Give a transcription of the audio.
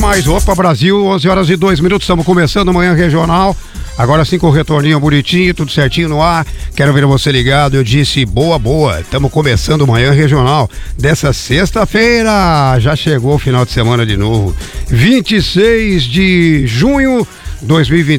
demais. Opa, Brasil, 11h02, estamos começando amanhã regional. Agora sim com o retorninho bonitinho, tudo certinho no ar. Quero ver você ligado. Eu disse boa. Estamos começando amanhã regional dessa sexta-feira. Já chegou o final de semana de novo. 26 de junho de 2020.